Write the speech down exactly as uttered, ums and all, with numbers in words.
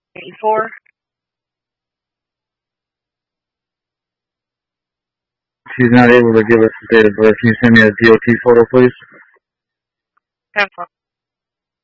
eighty-four. She's not able to give us the date of birth. Can you send me a D O T photo, please? Ten four.